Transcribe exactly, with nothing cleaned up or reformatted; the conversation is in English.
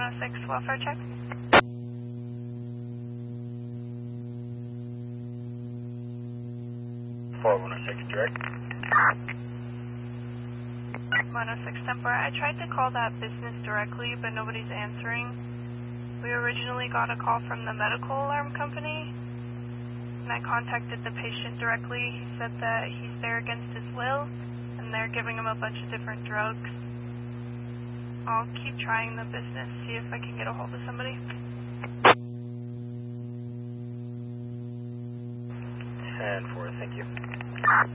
one oh six, welfare check. four one oh six, direct. one oh six, Tempora. I tried to call that business directly, but nobody's answering. We originally got a call from the medical alarm company, and I contacted the patient directly. He said that he's there against his will, and they're giving him a bunch of different drugs. I'll keep trying the business, see if I can get a hold of somebody. ten four, thank you.